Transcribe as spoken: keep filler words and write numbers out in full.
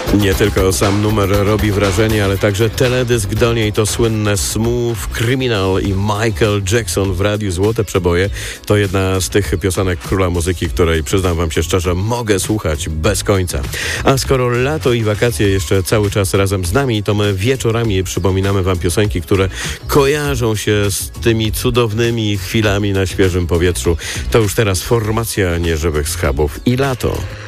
Nie tylko sam numer robi wrażenie, ale także teledysk do niej to słynne Smooth Criminal i Michael Jackson w radiu Złote Przeboje. To jedna z tych piosenek króla muzyki, której, przyznam wam się szczerze, mogę słuchać bez końca. A skoro lato i wakacje jeszcze cały czas razem z nami, to my wieczorami przypominamy wam piosenki, które kojarzą się z tymi cudownymi chwilami na świeżym powietrzu. To już teraz formacja Nieżywych Schabów i lato.